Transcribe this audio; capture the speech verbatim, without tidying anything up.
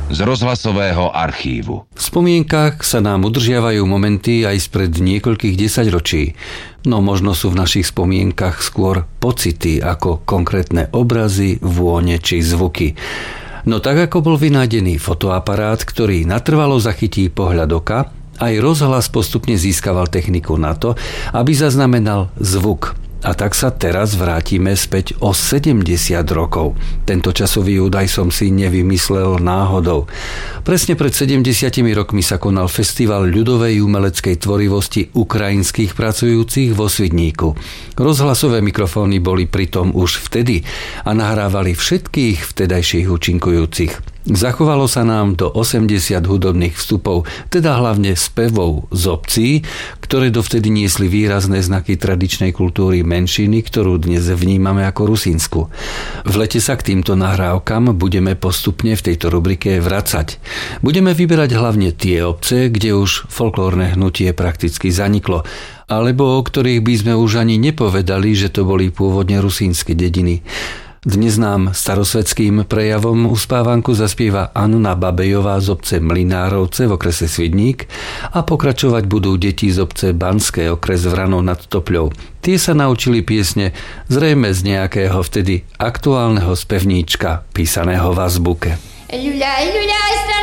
z rozhlasového archívu. V spomienkach sa nám udržiavajú momenty aj spred niekoľkých desaťročí. No možno sú v našich spomienkach skôr pocity ako konkrétne obrazy, vône či zvuky. No tak ako bol vynájdený fotoaparát, ktorý natrvalo zachytí pohľad oka, aj rozhlas postupne získaval techniku na to, aby zaznamenal zvuk. A tak sa teraz vrátime späť o sedemdesiat rokov. Tento časový údaj som si nevymyslel náhodou. Presne pred sedemdesiatimi rokmi sa konal festival ľudovej umeleckej tvorivosti ukrajinských pracujúcich vo Svidníku. Rozhlasové mikrofóny boli pritom už vtedy a nahrávali všetkých vtedajších účinkujúcich. Zachovalo sa nám do osemdesiat hudobných vstupov, teda hlavne spevov z obcí, ktoré dovtedy niesli výrazné znaky tradičnej kultúry menšiny, ktorú dnes vnímame ako rusínsku. V lete sa k týmto nahrávkam budeme postupne v tejto rubrike vracať. Budeme vyberať hlavne tie obce, kde už folklórne hnutie prakticky zaniklo, alebo o ktorých by sme už ani nepovedali, že to boli pôvodne rusínske dediny. Dnes nám starosvedským prejavom uspávanku zaspieva Anna Babejová z obce Mlynárovce v okrese Svidník a pokračovať budú deti z obce Banské, okres Vranov nad Topľou. Tie sa naučili piesne zrejme z nejakého vtedy aktuálneho spevníčka písaného v azbuke. Ľuľaj, ľuľaj,